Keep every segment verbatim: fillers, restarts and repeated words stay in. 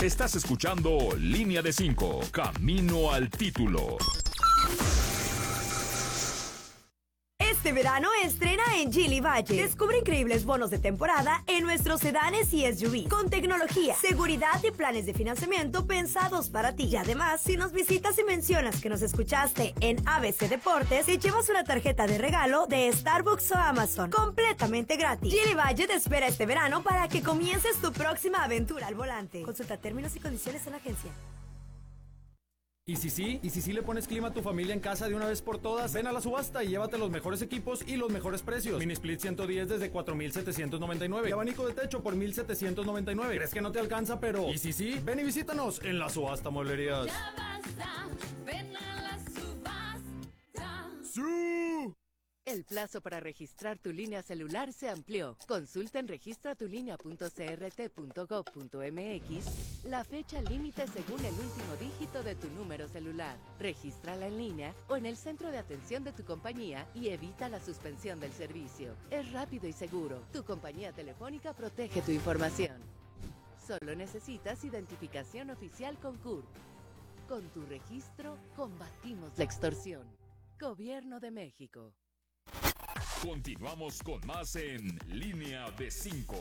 Estás escuchando Línea de cinco, Camino al Título. Este verano estrena en Geely Valle. Descubre increíbles bonos de temporada en nuestros sedanes y S U V con tecnología, seguridad y planes de financiamiento pensados para ti. Y además, si nos visitas y mencionas que nos escuchaste en A B C Deportes, te llevas una tarjeta de regalo de Starbucks o Amazon completamente gratis. Geely Valle te espera este verano para que comiences tu próxima aventura al volante. Consulta términos y condiciones en la agencia. ¿Y si sí? ¿Y si sí le pones clima a tu familia en casa de una vez por todas? Ven a la subasta y llévate los mejores equipos y los mejores precios. Mini Split ciento diez desde cuatro mil setecientos noventa y nueve. Y abanico de techo por mil setecientos noventa y nueve. ¿Crees que no te alcanza? Pero ¿y si sí? Ven y visítanos en la subasta Mueblerías. Ya basta, ven a la subasta. ¡Sí! El plazo para registrar tu línea celular se amplió. Consulta en registratulínea punto c r t punto gov punto m x la fecha límite según el último dígito de tu número celular. Regístrala en línea o en el centro de atención de tu compañía y evita la suspensión del servicio. Es rápido y seguro. Tu compañía telefónica protege tu información. Solo necesitas identificación oficial con C U R P. Con tu registro, combatimos la extorsión. Gobierno de México. Continuamos con más en Línea de cinco.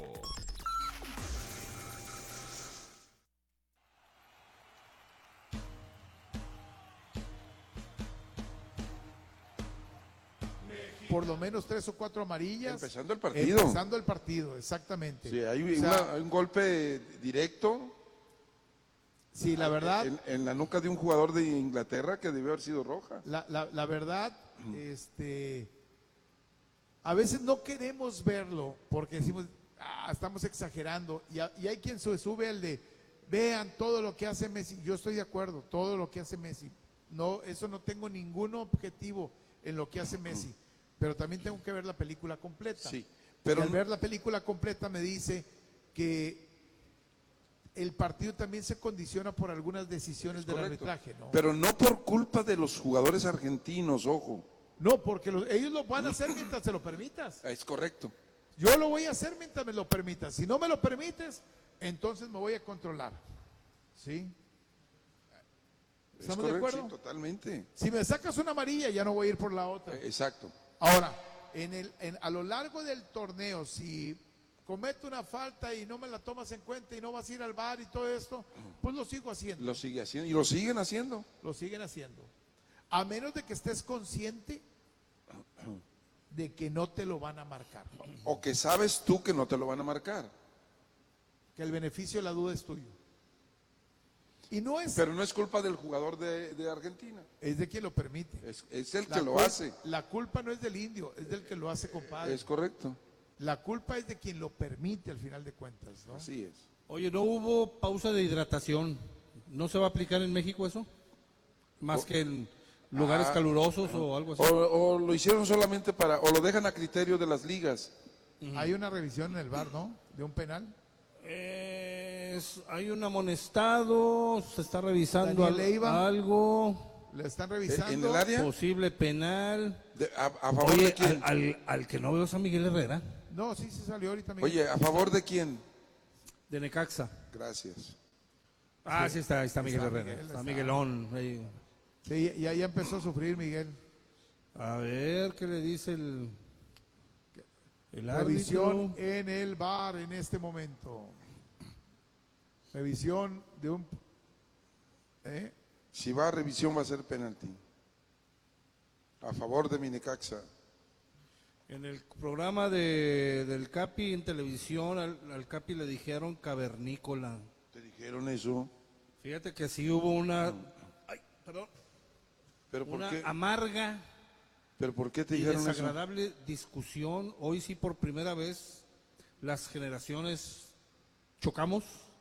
Por lo menos tres o cuatro amarillas. Empezando el partido. Empezando el partido, exactamente. Sí, hay, o sea, una, hay un golpe directo. Sí, la verdad. En, en la nuca de un jugador de Inglaterra que debió haber sido roja. La, la, la verdad, este, a veces no queremos verlo porque decimos, ah, estamos exagerando. Y, a, y hay quien se sube al de, vean todo lo que hace Messi. Yo estoy de acuerdo, todo lo que hace Messi. No, eso no tengo ningún objetivo en lo que hace Messi. Pero también tengo que ver la película completa. Sí, pero y al ver la película completa me dice que el partido también se condiciona por algunas decisiones del arbitraje, ¿no? Pero no por culpa de los jugadores argentinos, ojo. No, porque los, ellos lo van a hacer mientras se lo permitas. Es correcto. Yo lo voy a hacer mientras me lo permitas. Si no me lo permites, entonces me voy a controlar. ¿Sí? ¿Estamos de acuerdo? Sí, totalmente. Si me sacas una amarilla, ya no voy a ir por la otra. Exacto. Ahora, en el, en, a lo largo del torneo, si cometo una falta y no me la tomas en cuenta y no vas a ir al bar y todo esto, pues lo sigo haciendo. Lo sigue haciendo y lo siguen haciendo. Lo siguen haciendo. A menos de que estés consciente de que no te lo van a marcar. O que sabes tú que no te lo van a marcar. Que el beneficio de la duda es tuyo. Y no es. Pero no es culpa del jugador de, de Argentina. Es de quien lo permite. Es, es el La que lo cul- hace. La culpa no es del indio, es del que lo hace, compadre. Es correcto. La culpa es de quien lo permite al final de cuentas, ¿no? Así es. Oye, ¿no hubo pausa de hidratación? ¿No se va a aplicar en México eso? Más O- que en lugares Ah, calurosos o algo así. O, o lo hicieron solamente para, o lo dejan a criterio de las ligas. Hay una revisión en el bar, ¿no? De un penal. Es- hay un amonestado, se está revisando Daniel al- Leiva. algo, Le están revisando. ¿En el área? posible penal. De- a, a favor Oye, de quién? al, al, al que no veo es a Miguel Herrera, No, sí se salió ahorita. Miguel. Oye, ¿a favor de quién? de Necaxa. Gracias. Ah, sí, está, ahí está Miguel Está Herrera, Miguel, está está. Miguelón. ahí. Sí, ya, ya empezó a sufrir Miguel. A ver, ¿qué le dice el, el Revisión árbitro? en el bar en este momento. Revisión de un... ¿eh? Si va a revisión va a ser penalti. A favor de Minecaxa. En el programa de, del Capi en televisión, al, al Capi le dijeron cavernícola. ¿Te dijeron eso? Fíjate que sí hubo una, ay, perdón, ¿Pero por una qué? amarga ¿Pero por qué te y dijeron eso? desagradable discusión. Hoy sí por primera vez las generaciones chocamos.